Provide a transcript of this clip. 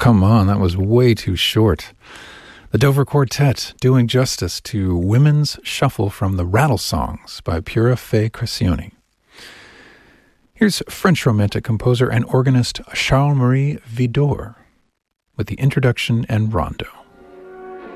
come on, that was way too short. The Dover Quartet doing justice to Women's Shuffle from the Rattle Songs by Pura Fé Crescioni. Here's French Romantic composer and organist Charles-Marie Widor with the introduction and rondo.